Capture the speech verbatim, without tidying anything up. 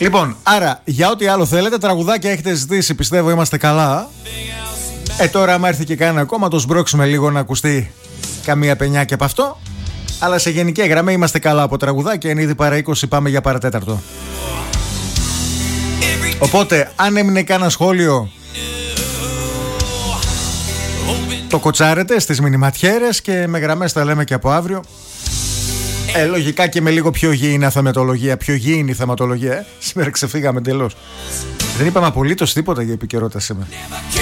Λοιπόν, άρα για ό,τι άλλο θέλετε, τραγουδάκια έχετε ζητήσει, πιστεύω είμαστε καλά. Ε, τώρα άμα έρθει και κανένα ακόμα, το σμπρώξουμε λίγο να ακουστεί καμία πενιάκια από αυτό. Αλλά σε γενική γραμμή είμαστε καλά από τραγουδάκια. Είναι ήδη παρά είκοσι, πάμε για παρατέταρτο. Οπότε, αν έμεινε κανένα σχόλιο, το κοτσάρετε στις μηνυματιέρες και με γραμμές τα λέμε και από αύριο. Ε, λογικά και με λίγο πιο γήινα θεματολογία. Πιο γήινη θεματολογία, ε. Σήμερα ξεφύγαμε τελώς. Δεν είπαμε απολύτως τίποτα για επικαιρότητα σήμερα.